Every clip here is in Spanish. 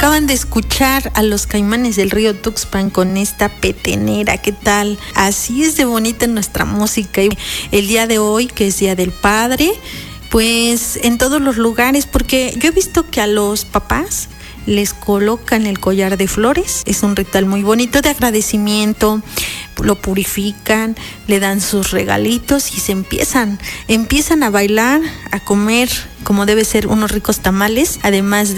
Acaban de escuchar a los Caimanes del Río Tuxpan con esta petenera. ¿Qué tal? Así es de bonita nuestra música. Y el día de hoy, que es Día del Padre, pues en todos los lugares, porque yo he visto que a los papás les colocan el collar de flores. Es un ritual muy bonito de agradecimiento. Lo purifican, le dan sus regalitos y se empiezan a bailar, a comer como debe ser unos ricos tamales, además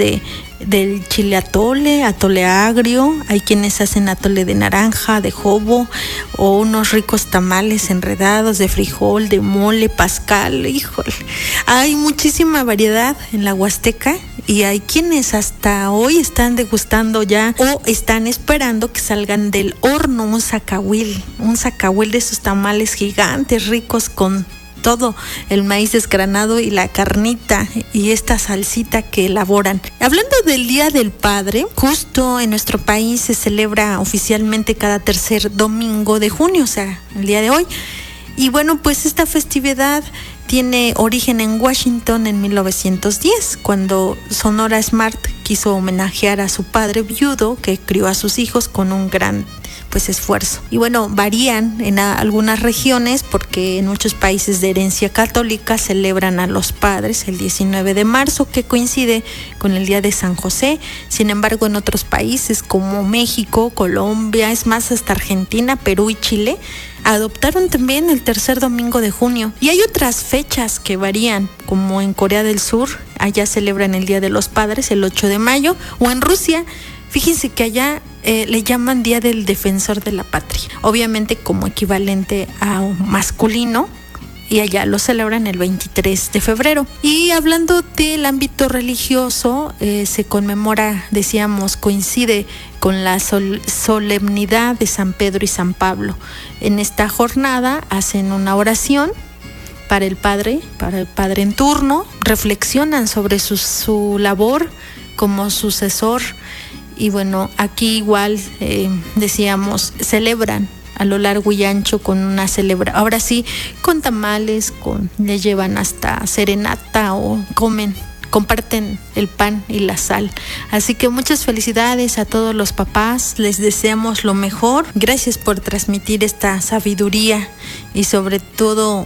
del chile atole agrio. Hay quienes hacen atole de naranja, de jobo, o unos ricos tamales enredados de frijol, de mole, pascal. Híjole, hay muchísima variedad en la Huasteca. Y hay quienes hasta hoy están degustando ya o están esperando que salgan del horno un zacahuil de esos tamales gigantes, ricos con todo el maíz desgranado y la carnita y esta salsita que elaboran. Hablando del Día del Padre, justo en nuestro país se celebra oficialmente cada tercer domingo de junio, o sea, el día de hoy. Y bueno, pues esta festividad tiene origen en Washington en 1910, cuando Sonora Smart quiso homenajear a su padre viudo que crió a sus hijos con un gran esfuerzo. Y bueno, varían en algunas regiones porque en muchos países de herencia católica celebran a los padres el 19 de marzo, que coincide con el Día de San José. Sin embargo, en otros países como México, Colombia, es más, hasta Argentina, Perú y Chile, adoptaron también el tercer domingo de junio. Y hay otras fechas que varían, como en Corea del Sur, allá celebran el Día de los Padres el 8 de mayo, o en Rusia, fíjense que allá le llaman Día del Defensor de la Patria, obviamente como equivalente a masculino, y allá lo celebran el 23 de febrero. Y hablando del ámbito religioso, se conmemora, decíamos, coincide con la solemnidad de San Pedro y San Pablo. En esta jornada hacen una oración para el padre en turno, reflexionan sobre su labor como sucesor. Y bueno, aquí igual decíamos, celebran a lo largo y ancho con una celebración, ahora sí, con tamales, le llevan hasta serenata o comparten el pan y la sal. Así que muchas felicidades a todos los papás, les deseamos lo mejor. Gracias por transmitir esta sabiduría y sobre todo,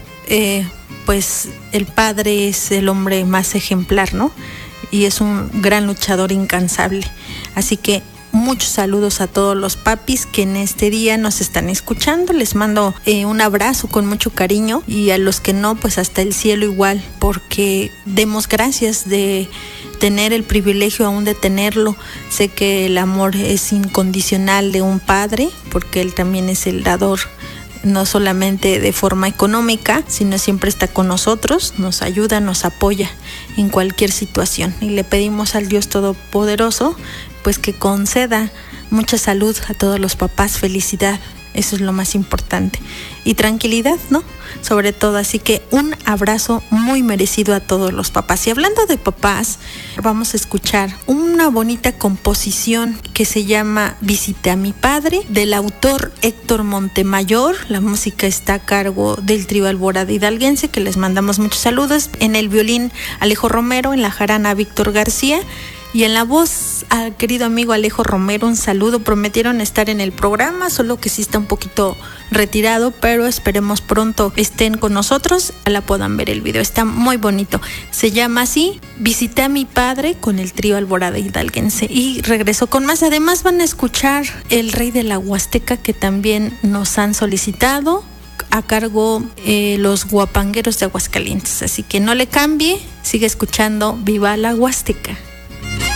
pues el padre es el hombre más ejemplar, ¿no? Y es un gran luchador incansable. Así que muchos saludos a todos los papis que en este día nos están escuchando. Les mando un abrazo con mucho cariño, y a los que no, pues hasta el cielo igual, porque demos gracias de tener el privilegio aún de tenerlo. Sé que el amor es incondicional de un padre, porque él también es el dador, no solamente de forma económica, sino siempre está con nosotros, nos ayuda, nos apoya en cualquier situación. Y le pedimos al Dios Todopoderoso pues que conceda mucha salud a todos los papás, felicidad, eso es lo más importante, y tranquilidad, ¿no? Sobre todo, así que un abrazo muy merecido a todos los papás. Y hablando de papás, vamos a escuchar una bonita composición que se llama Visité a mi padre, del autor Héctor Montemayor. La música está a cargo del trío Alborada Hidalguense, que les mandamos muchos saludos. En el violín, Alejo Romero; en la jarana, Víctor García; y en la voz, al querido amigo Alejo Romero, un saludo. Prometieron estar en el programa, solo que sí está un poquito retirado, pero esperemos pronto estén con nosotros, la puedan ver el video, está muy bonito. Se llama así, Visité a mi padre, con el trío Alborada Hidalguense. Y regreso con más. Además van a escuchar El Rey de la Huasteca, que también nos han solicitado, a cargo los guapangueros de Aguascalientes. Así que no le cambie, sigue escuchando Viva la Huasteca.